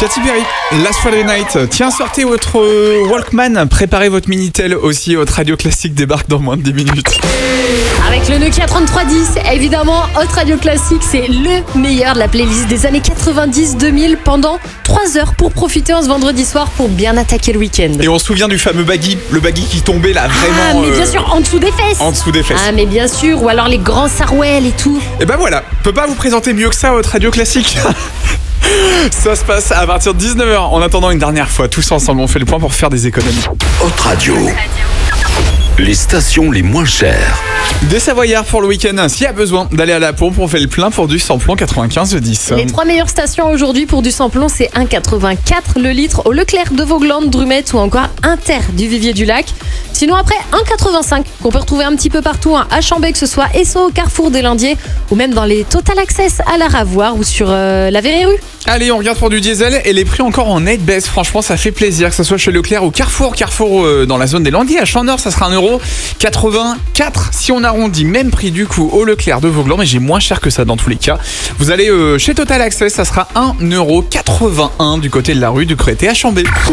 Katy Perry, Last Friday Night. Tiens, sortez votre Walkman, préparez votre Minitel aussi. Votre radio classique débarque dans moins de 10 minutes. Avec le Nokia 3310, évidemment, Hot Radio Classique, c'est le meilleur de la playlist des années 90-2000 pendant 3 heures pour profiter en ce vendredi soir pour bien attaquer le week-end. Et on se souvient du fameux baggy, le baggy qui tombait là vraiment. Ah, mais bien sûr, en dessous des fesses. En dessous des fesses. Ah, mais bien sûr, ou alors les grands sarouels et tout. Et ben voilà, on peut pas vous présenter mieux que ça Hot Radio Classique. Ça se passe à partir de 19h. En attendant, une dernière fois, tous ensemble, on fait le point pour faire des économies. Hot Radio. Les stations les moins chères. Des Savoyards pour le week-end. S'il y a besoin d'aller à la pompe, on fait le plein pour du samplon 95-10. Les 3 meilleures stations aujourd'hui pour du samplon, c'est 1,84 le litre au Leclerc de Vauglande, Drumettes ou encore Inter du Vivier du Lac. Sinon après, 1,85 qu'on peut retrouver un petit peu partout à Chambé, que ce soit Esso, Carrefour des Lindiers ou même dans les Total Access à la Ravoire ou sur la Verrue. Allez, on regarde pour du diesel et les prix encore en nette baisse. Franchement, ça fait plaisir, que ce soit chez Leclerc ou Carrefour. Carrefour dans la zone des Landiers à Champ-Nord, ça sera 1,84 €. Si on arrondit, même prix du coup au Leclerc de Vauglans, mais j'ai moins cher que ça dans tous les cas. Vous allez chez Total Access, ça sera 1,81 € du côté de la rue du Crété à Chambé.